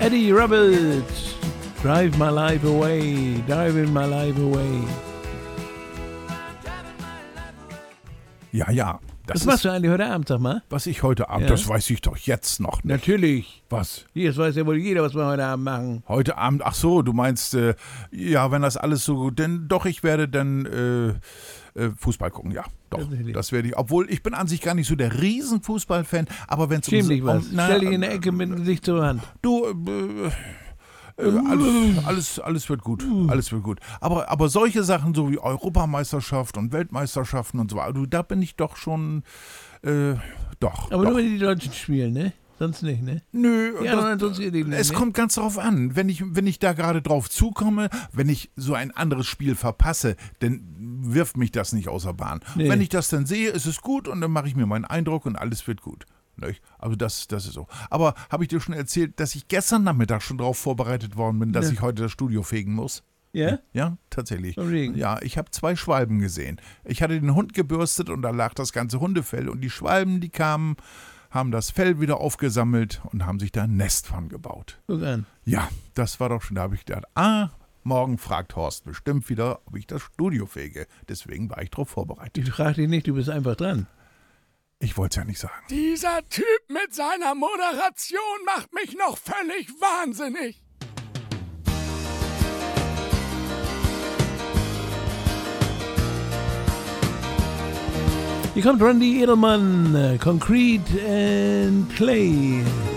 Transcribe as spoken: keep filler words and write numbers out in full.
Eddie Roberts, Drive My Life Away, Driving My Life Away. Ja, ja. Das Was ist, machst du eigentlich heute Abend, sag mal? was ich heute Abend, Ja. das weiß ich doch jetzt noch nicht. Natürlich. Was? Hier, das weiß ja wohl jeder, was wir heute Abend machen. Heute Abend, ach so, du meinst, äh, ja, wenn das alles so gut, denn doch, ich werde dann äh, äh, Fußball gucken, ja, doch, Tatsächlich. das werde ich, obwohl ich bin an sich gar nicht so der Riesenfußballfan, aber wenn es Schäm dich um, was. um na, Stell dich in der Ecke mit dem Gesicht zur Hand. du, äh, äh, alles, alles, alles wird gut, alles wird gut. Aber, aber solche Sachen, so wie Europameisterschaft und Weltmeisterschaften und so, also da bin ich doch schon, äh, doch. Aber doch. nur wenn die Deutschen spielen, ne? Sonst nicht, ne? Nö, Ja, das, dann interessiert dich nicht, es ne? kommt ganz darauf an. Wenn ich, wenn ich da gerade drauf zukomme, wenn ich so ein anderes Spiel verpasse, dann wirft mich das nicht außer Bahn. Nee. Wenn ich das dann sehe, ist es gut und dann mache ich mir meinen Eindruck und alles wird gut. Nicht? Also das, das ist so. Aber habe ich dir schon erzählt, dass ich gestern Nachmittag schon darauf vorbereitet worden bin, dass Ja. ich heute das Studio fegen muss? Ja? Ja, tatsächlich. Von wegen? Ja, ich habe zwei Schwalben gesehen. Ich hatte den Hund gebürstet und da lag das ganze Hundefell und die Schwalben, die kamen, haben das Fell wieder aufgesammelt und haben sich da ein Nest von gebaut. Guck an. Ja, das war doch schon, da habe ich gedacht, ah, morgen fragt Horst bestimmt wieder, ob ich das Studio fege. Deswegen war ich darauf vorbereitet. Ich frage dich nicht, du bist einfach dran. Ich wollte es ja nicht sagen. Dieser Typ mit seiner Moderation macht mich noch völlig wahnsinnig. Hier kommt Randy Edelman, äh, Concrete and Clay.